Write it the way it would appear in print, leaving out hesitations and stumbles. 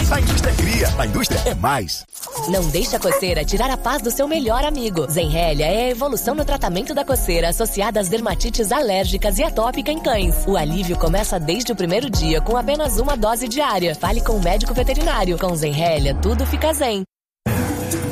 A indústria cria, a indústria é mais. Não deixe a coceira tirar a paz do seu melhor amigo. Zenrelia é a evolução no tratamento da coceira associada às dermatites alérgicas e atópica em cães. O alívio começa desde o primeiro dia com apenas uma dose diária. Fale com o médico veterinário. Com Zenrelia, tudo fica zen.